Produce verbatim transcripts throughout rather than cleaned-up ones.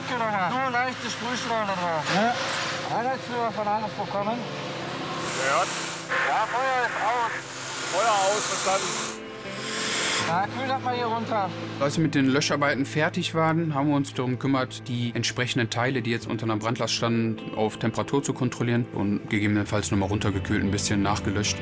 Stücke nochmal. Nur leichte Sprühstrahle drauf. Ja. Einheitsführer von Angriff bekommen. Gehört? Ja, Feuer ist aus. Feuer aus, verstanden. Ja, kühl das mal hier runter. Als wir mit den Löscharbeiten fertig waren, haben wir uns darum gekümmert, die entsprechenden Teile, die jetzt unter einer Brandlast standen, auf Temperatur zu kontrollieren und gegebenenfalls nochmal runtergekühlt, ein bisschen nachgelöscht.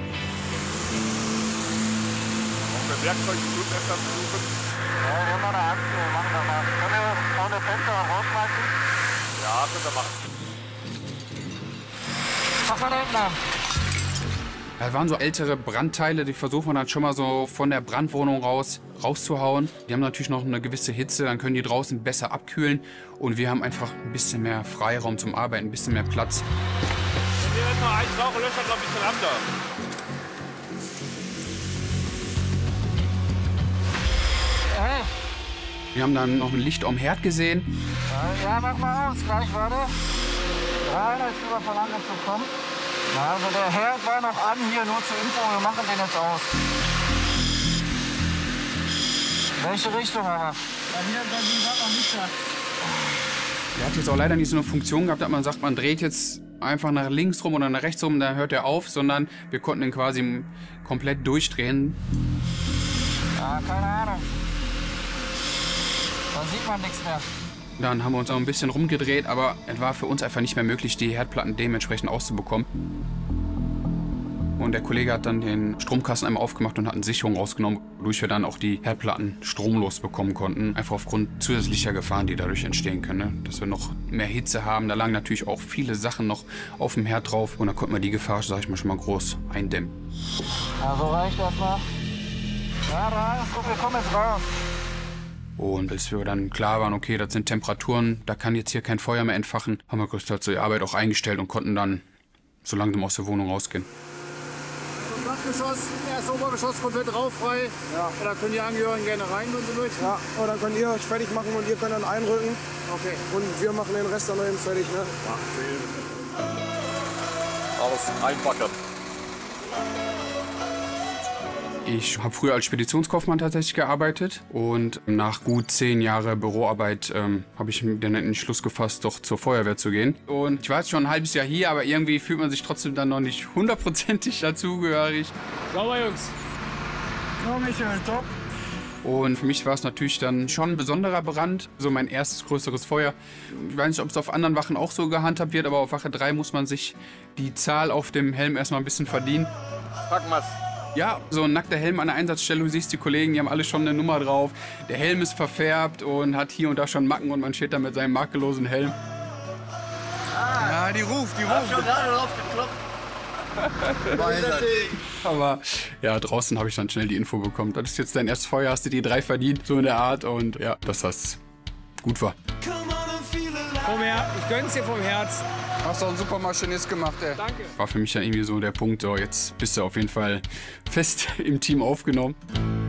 Auch der Werkzeug gut besser versuchen. Ja, wir haben noch eine Hand, wir machen das mal. Können wir das vorne Fenster rausschmeißen? Ja, könnt ihr machen. Mach mal da hinten an. Da waren so ältere Brandteile, die versuchen wir dann schon mal so von der Brandwohnung raus rauszuhauen. Die haben natürlich noch eine gewisse Hitze, dann können die draußen besser abkühlen. Und wir haben einfach ein bisschen mehr Freiraum zum Arbeiten, ein bisschen mehr Platz. Wenn ihr jetzt noch eins braucht, löscht das noch ein bisschen ab da. Hey. Wir haben dann noch ein Licht am Herd gesehen. Ja, ja, mach mal aus, gleich, warte. Drei Einheitsführer von Angriff bekommen. Ja, also der Herd war noch an, hier nur zur Info, wir machen den jetzt aus. Welche Richtung aber? Ja, hier, da sind wir noch nicht da. Der hat jetzt auch leider nicht so eine Funktion gehabt, dass man sagt, man dreht jetzt einfach nach links rum oder nach rechts rum, dann hört er auf, sondern wir konnten ihn quasi komplett durchdrehen. Ja, keine Ahnung. Da sieht man nichts mehr. Dann haben wir uns auch ein bisschen rumgedreht, aber es war für uns einfach nicht mehr möglich, die Herdplatten dementsprechend auszubekommen. Und der Kollege hat dann den Stromkasten einmal aufgemacht und hat eine Sicherung rausgenommen, wodurch wir dann auch die Herdplatten stromlos bekommen konnten. Einfach aufgrund zusätzlicher Gefahren, die dadurch entstehen können. Ne? Dass wir noch mehr Hitze haben. Da lagen natürlich auch viele Sachen noch auf dem Herd drauf. Und da konnten wir die Gefahr, sag ich mal, schon mal groß eindämmen. Ja, so reicht das mal. Ja, da ist gut, wir kommen jetzt raus. Und bis wir dann klar waren, okay, das sind Temperaturen, da kann jetzt hier kein Feuer mehr entfachen, haben wir größtenteils die Arbeit auch eingestellt und konnten dann so langsam aus der Wohnung rausgehen. So ein Dachgeschoss, erst Obergeschoss komplett rauffrei. Ja. Da können die Angehörigen gerne rein, wenn sie möchten. Ja, und dann könnt ihr euch fertig machen und ihr könnt dann einrücken. Okay. Und wir machen den Rest dann noch eben fertig, ne? Ja, alles einpacken. Ich habe früher als Speditionskaufmann tatsächlich gearbeitet und nach gut zehn Jahren Büroarbeit ähm, habe ich den Entschluss gefasst, doch zur Feuerwehr zu gehen. Und ich war jetzt schon ein halbes Jahr hier, aber irgendwie fühlt man sich trotzdem dann noch nicht hundertprozentig dazugehörig. Sauber, Jungs. So, Michael, top. Und für mich war es natürlich dann schon ein besonderer Brand, so mein erstes größeres Feuer. Ich weiß nicht, ob es auf anderen Wachen auch so gehandhabt wird, aber auf Wache drei muss man sich die Zahl auf dem Helm erstmal ein bisschen verdienen. Packen wir's. Ja, so ein nackter Helm an der Einsatzstelle, du siehst die Kollegen, die haben alle schon eine Nummer drauf. Der Helm ist verfärbt und hat hier und da schon Macken und man steht da mit seinem makellosen Helm. Ah, ja, die ruft, die ruft. Ich hab schon gerade drauf geklopft. Aber ja, draußen habe ich dann schnell die Info bekommen. Das ist jetzt dein erstes Feuer, hast du die drei verdient, so in der Art. Und ja, dass das gut war. Vom Her ich gönn's dir vom Herzen. Hast du auch einen super Maschinist gemacht, ey. Danke. War für mich dann irgendwie so der Punkt, so jetzt bist du auf jeden Fall fest im Team aufgenommen.